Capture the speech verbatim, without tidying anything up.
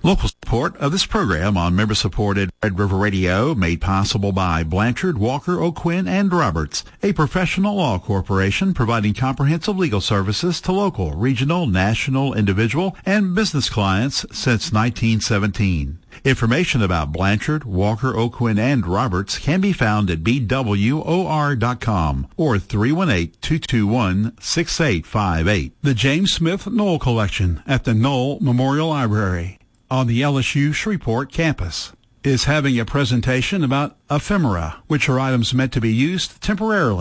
Local support of this program on member-supported Red River Radio made possible by Blanchard, Walker, O'Quinn, and Roberts, a professional law corporation providing comprehensive legal services to local, regional, national, individual, and business clients since nineteen seventeen. Information about Blanchard, Walker, O'Quinn, and Roberts can be found at b w o r dot com or three one eight, two two one, six eight five eight. The James Smith Knoll Collection at the Knoll Memorial Library on the L S U Shreveport campus is having a presentation about ephemera, which are items meant to be used temporarily